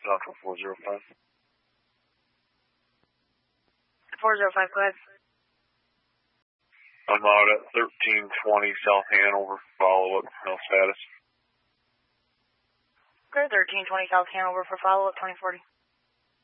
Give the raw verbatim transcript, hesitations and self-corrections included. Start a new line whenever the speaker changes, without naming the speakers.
Central four zero five.
four zero five, go ahead.
I'm out at thirteen twenty South Hanover. Follow-up, no status.
Okay, thirteen twenty South Hanover for follow-up, twenty forty.